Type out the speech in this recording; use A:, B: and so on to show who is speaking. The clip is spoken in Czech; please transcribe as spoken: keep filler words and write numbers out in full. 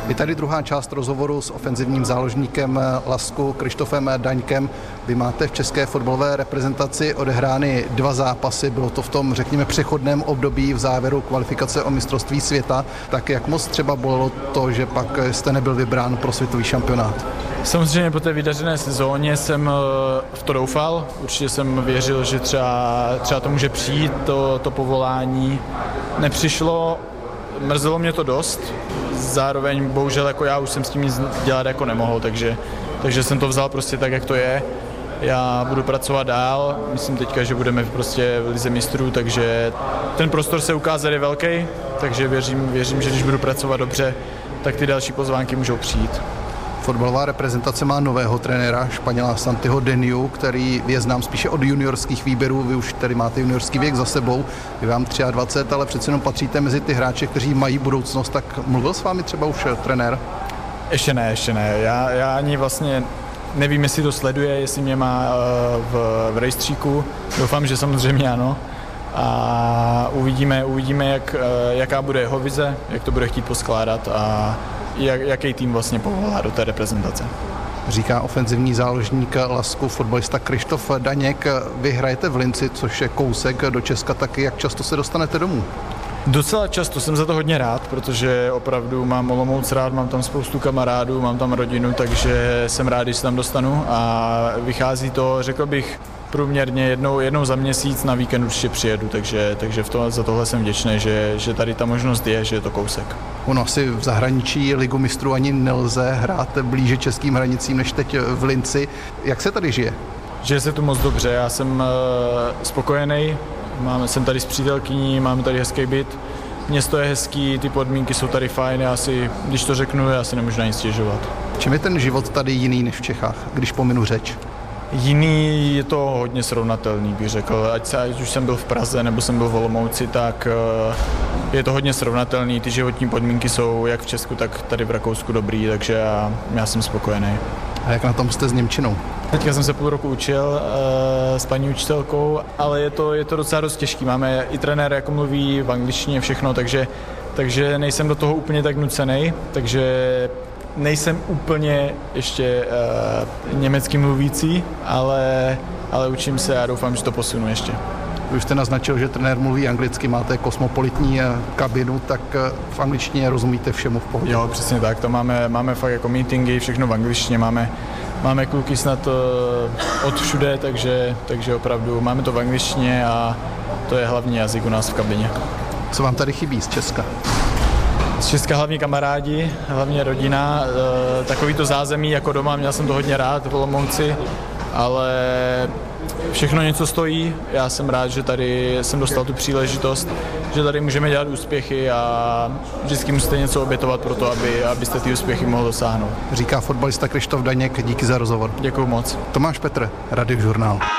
A: Je tady druhá část rozhovoru s ofenzivním záložníkem Lasku Krištofem Daňkem. Vy máte v české fotbalové reprezentaci odehrány dva zápasy, bylo to v tom, řekněme, přechodném období v závěru kvalifikace o mistrovství světa. Tak jak moc třeba bolelo to, že pak jste nebyl vybrán pro světový šampionát?
B: Samozřejmě po té vydařené sezóně jsem v to doufal. Určitě jsem věřil, že třeba, třeba to může přijít, to, to povolání. Nepřišlo, mrzelo mě to dost. Zároveň bohužel jako já už jsem s tím nic dělat jako nemohl, takže, takže jsem to vzal prostě tak, jak to je. Já budu pracovat dál, myslím teďka, že budeme prostě v lize mistrů, takže ten prostor se ukázal je velký, takže věřím, věřím, že když budu pracovat dobře, tak ty další pozvánky můžou přijít.
A: Fotbalová reprezentace má nového trenéra, Španěla Santiho Deniu, který je znám spíše od juniorských výběrů. Vy už tady máte juniorský věk za sebou, je vám dvacet tři, ale přece jenom patříte mezi ty hráče, kteří mají budoucnost. Tak mluvil s vámi třeba už trenér?
B: Ještě ne, ještě ne. Já, já ani vlastně nevím, jestli to sleduje, jestli mě má v, v rejstříku. Doufám, že samozřejmě ano. A uvidíme, uvidíme jak, jaká bude jeho vize, jak to bude chtít poskládat a jak, jaký tým vlastně povolá do té reprezentace.
A: Říká ofenzivní záložník Lasku fotbalista Krištof Daněk. Vy hrajete v Linci, což je kousek do Česka, taky jak často se dostanete domů?
B: Docela často, jsem za to hodně rád, protože opravdu mám Olomouc rád, mám tam spoustu kamarádů, mám tam rodinu, takže jsem rád, když se tam dostanu a vychází to, řekl bych, průměrně jednou, jednou za měsíc, na víkend určitě přijedu, takže, takže v to, za tohle jsem vděčný, že, že tady ta možnost je, že je to kousek.
A: Ono asi v zahraničí Ligu mistrů ani nelze hrát blíže českým hranicím než teď v Linci. Jak se tady žije?
B: Žije se tu moc dobře, já jsem uh, spokojený, mám, jsem tady s přítelkyní, máme tady hezký byt, město je hezký, ty podmínky jsou tady fajn, já si, když to řeknu, já si nemůžu na nic stěžovat.
A: Čím je ten život tady jiný než v Čechách, když pominu řeč?
B: Jiný, je to hodně srovnatelný, bych řekl. Ať, se, ať už jsem byl v Praze nebo jsem byl v Olomouci, tak je to hodně srovnatelný. Ty životní podmínky jsou jak v Česku, tak tady v Rakousku dobrý, takže já, já jsem spokojený.
A: A jak na tom jste s němčinou?
B: Teďka jsem se půl roku učil uh, s paní učitelkou, ale je to, je to docela dost těžký. Máme i trenér, jako mluví v angličtině všechno, takže, takže nejsem do toho úplně tak nucený, takže nejsem úplně ještě uh, německy mluvící, ale, ale učím se a doufám, že to posunu ještě.
A: Vy už jste naznačil, že trenér mluví anglicky, máte kosmopolitní kabinu, tak v angličtině rozumíte všemu v pohodě?
B: Jo, přesně tak, to máme, máme fakt jako meetingy, všechno v angličtině, máme, máme kluky snad uh, od všude, takže, takže opravdu máme to v angličtině a to je hlavní jazyk u nás v kabině.
A: Co vám tady chybí z Česka?
B: Z Česka hlavně kamarádi, hlavně rodina, e, takový to zázemí jako doma, měl jsem to hodně rád v Olomouci, ale všechno něco stojí, já jsem rád, že tady jsem dostal tu příležitost, že tady můžeme dělat úspěchy a vždycky musíte něco obětovat pro to, aby, abyste ty úspěchy mohl dosáhnout.
A: Říká fotbalista Krištof Daněk, díky za rozhovor.
B: Děkuju moc.
A: Tomáš Petr, Radiožurnál.